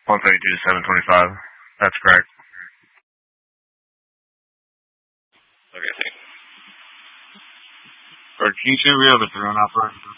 132 to 725. That's correct. Okay, thanks. Or can you show me over the drone operator?